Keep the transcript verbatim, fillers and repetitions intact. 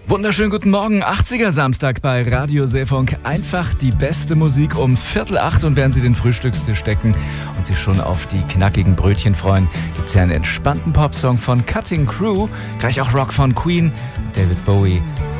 Wunderschönen guten Morgen, achtziger Samstag bei Radio Seefunk. Einfach die beste Musik um Viertel acht, und während Sie den Frühstückstisch stecken und sich schon auf die knackigen Brötchen freuen, gibt es ja einen entspannten Popsong von Cutting Crew, gleich auch Rock von Queen, David Bowie